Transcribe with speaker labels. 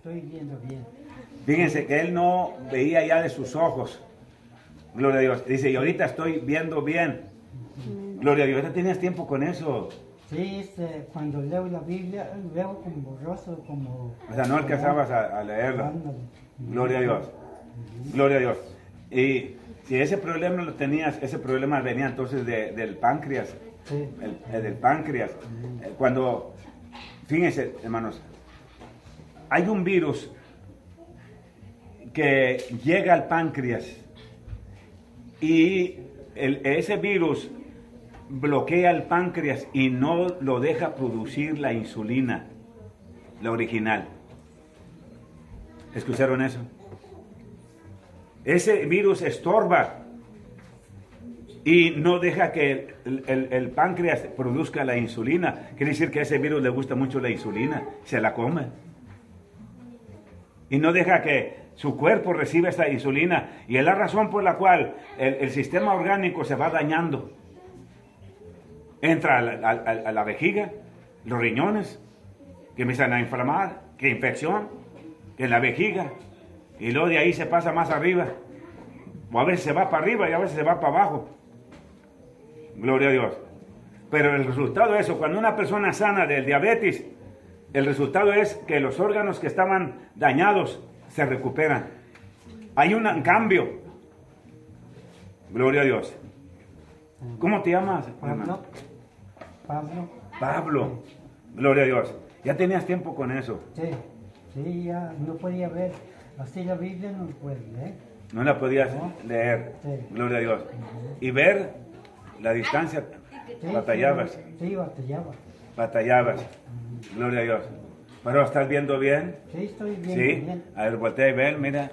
Speaker 1: estoy viendo bien.
Speaker 2: Fíjense que él no veía ya de sus ojos. Gloria a Dios. Dice, y ahorita estoy viendo bien. Gloria a Dios. ¿Ya tenías tiempo con eso?
Speaker 1: Sí, cuando leo la Biblia, leo como borroso, como...
Speaker 2: O sea, no alcanzabas a leerla.
Speaker 1: Ándale.
Speaker 2: Gloria a Dios. Gloria a Dios. Y si ese problema lo tenías, ese problema venía entonces del páncreas.
Speaker 1: Sí.
Speaker 2: El del páncreas. Cuando, fíjense, hermanos, hay un virus que llega al páncreas y ese virus bloquea el páncreas y no lo deja producir la insulina, la original. ¿Escucharon eso? Ese virus estorba y no deja que el páncreas produzca la insulina. Quiere decir que a ese virus le gusta mucho la insulina, se la come. Y no deja que su cuerpo reciba esta insulina. Y es la razón por la cual el sistema orgánico se va dañando. Entra a la vejiga, los riñones, que empiezan a inflamar, que infección, que en la vejiga. Y luego de ahí se pasa más arriba. O a veces se va para arriba y a veces se va para abajo. Gloria a Dios. Pero el resultado de eso, cuando una persona sana del diabetes, el resultado es que los órganos que estaban dañados se recuperan. Hay un cambio. Gloria a Dios. ¿Cómo te llamas, hermano? Pablo. Gloria a Dios. Ya tenías tiempo con eso.
Speaker 1: Sí, ya no podía ver. Así la Biblia no puede leer.
Speaker 2: No la podías leer.
Speaker 1: Sí.
Speaker 2: Gloria a Dios. Y ver la distancia.
Speaker 1: Sí,
Speaker 2: Batallabas.
Speaker 1: Sí, batallaba.
Speaker 2: Batallabas. Gloria a Dios. Pero ¿estás viendo bien?
Speaker 1: Sí, estoy bien.
Speaker 2: Sí.
Speaker 1: Bien.
Speaker 2: A ver, voltea y ver, mira.